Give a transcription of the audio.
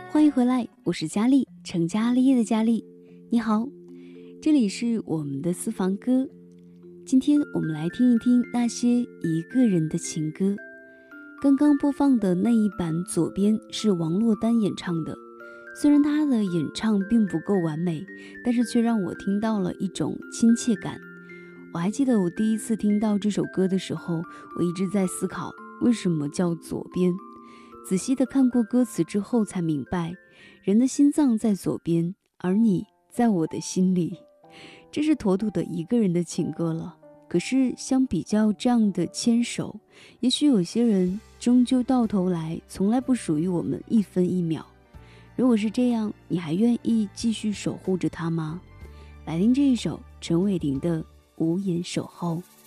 欢迎回来，我是佳丽，成家立业的佳丽。你好，这里是我们的私房歌。今天我们来听一听那些一个人的情歌。刚刚播放的那一版《左边》是王珞丹演唱的，虽然她的演唱并不够完美，但是却让我听到了一种亲切感。我还记得我第一次听到这首歌的时候，我一直在思考为什么叫左边。仔细的看过歌词之后才明白，人的心脏在左边，而你在我的心里。这是妥妥的一个人的情歌了。可是相比较这样的牵手，也许有些人终究到头来从来不属于我们一分一秒。如果是这样，你还愿意继续守护着他吗？来听这一首陈伟霆的《无言守候》。